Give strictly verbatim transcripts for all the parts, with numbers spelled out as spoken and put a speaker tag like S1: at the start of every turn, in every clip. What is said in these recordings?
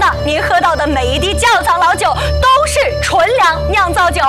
S1: 了，您喝到的每一滴窖藏老酒都是纯粮酿造酒。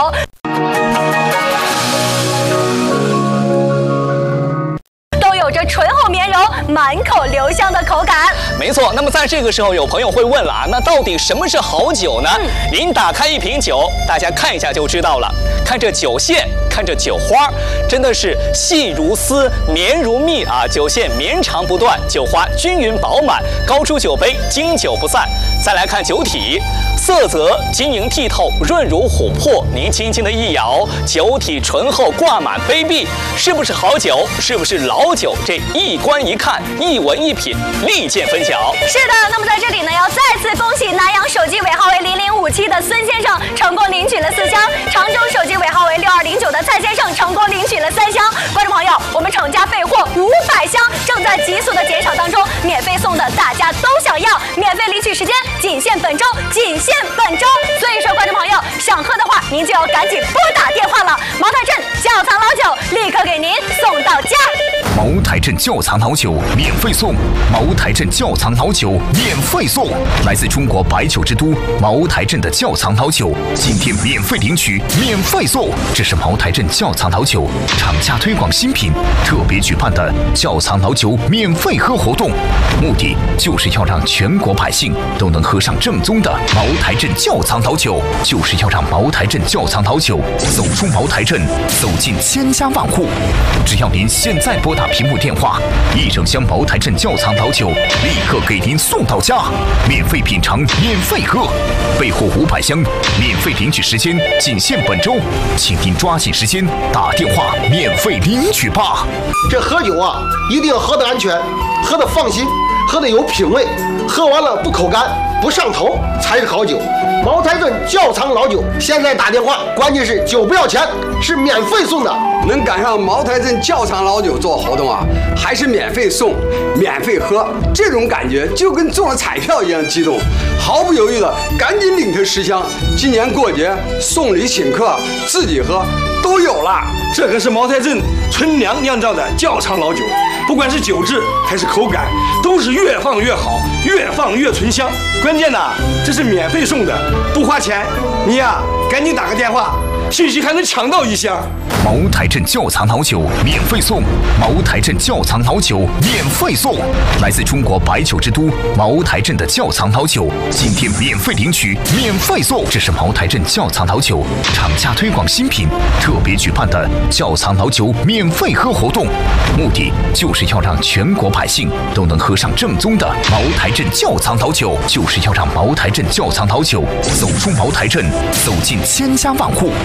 S1: 有着醇厚绵柔、满口留香的口感。
S2: 没错，那么在这个时候，有朋友会问了啊，那到底什么是好酒呢？嗯、您打开一瓶酒，大家看一下就知道了。看这酒线，看这酒花，真的是细如丝、绵如蜜啊！酒线绵长不断，酒花均匀饱满，高出酒杯，经久不散。再来看酒体，色泽晶莹剔透，润如琥珀。您轻轻的一摇，酒体醇厚，挂满杯壁，是不是好酒？是不是老酒？ 这一观一看，一闻一品，立见分晓。
S1: 是的，那么在这里呢，要再次恭喜南阳手机尾号为零零五七的孙先生成功领取了四箱，常州手机尾号为六二零九的蔡先生成功领取了三箱。观众朋友，我们厂家备货五百箱，正在急速的减少当中，免费送的大家都想要，免费领取时间仅限本周，仅限本周。所以说，观众朋友想喝的话，您就要赶紧拨打电话了。茅台镇窖藏老酒立刻给您送到家。
S3: 茅台镇窖藏老酒免费送，茅台镇窖藏老酒免费送，来自中国白酒之都茅台镇的窖藏老酒，今天免费领取，免费送。这是茅台镇窖藏老酒厂家推广新品，特别举办的窖藏老酒免费喝活动，目的就是要让全国百姓都能喝上正宗的茅台镇窖藏老酒，就是要让茅台镇窖藏老酒走出茅台镇，走进千家万户。只要您现在拨打 屏幕电话，一整箱茅台镇窖藏老酒立刻给您送到家，免费品尝，免费喝，备货五百箱，免费领取时间仅限本周，请您抓紧时间打电话免费领取吧。
S4: 这喝酒啊，一定要喝得安全，喝得放心，喝得有品味，喝完了不口干不上头才是好酒。茅台镇窖藏老酒，现在打电话，关键是酒不要钱，是免费送的。
S5: 能赶上茅台镇窖藏老酒做活动啊，还是免费送、免费喝，这种感觉就跟中了彩票一样激动，毫不犹豫的赶紧领他十箱。今年过节送礼请客、自己喝都有了。
S6: 这可是茅台镇纯粮酿造的窖藏老酒，不管是酒质还是口感，都是越放越好，越放越醇香。关键呢，这是免费送的，不花钱。你呀，赶紧打个电话。 兴许还能抢到一箱。
S3: 茅台镇窖藏老酒免费送，茅台镇窖藏老酒免费送，来自中国白酒之都茅台镇的窖藏老酒，今天免费领取，免费送。这是茅台镇窖藏老酒厂家推广新品，特别举办的窖藏老酒免费喝活动，目的就是要让全国百姓都能喝上正宗的茅台镇窖藏老酒，就是要让茅台镇窖藏老酒走出茅台镇，走进千家万户。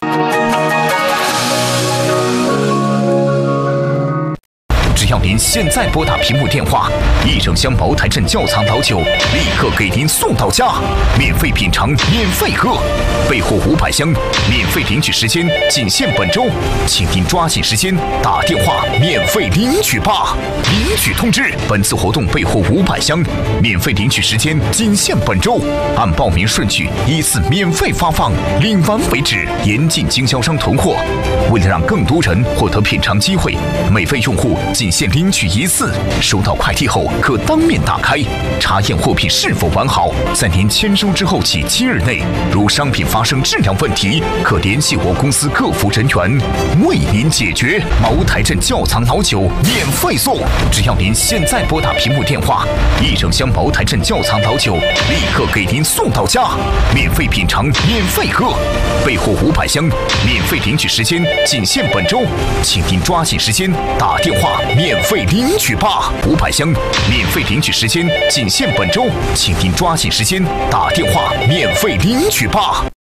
S3: 只要您现在拨打屏幕电话，一整箱茅台镇窖藏老酒立刻给您送到家，免费品尝，免费喝，备货五百箱，免费领取时间仅限本周，请您抓紧时间打电话免费领取吧。领取通知：本次活动备货五百箱，免费领取时间仅限本周，按报名顺序依次免费发放，领完为止，严禁经销商囤货。为了让更多人获得品尝机会，每位用户仅限领取一次，收到快递后可当面打开，查验货品是否完好。在您签收之后起七日内，如商品发生质量问题，可联系我公司客服人员为您解决。茅台镇窖藏老酒免费送，只要您现在拨打屏幕电话，一整箱茅台镇窖藏老酒立刻给您送到家，免费品尝，免费喝，备货五百箱，免费领取时间仅限本周，请您抓紧时间打电话免费领取吧。五百箱，免费领取时间仅限本周，请您抓紧时间打电话免费领取吧。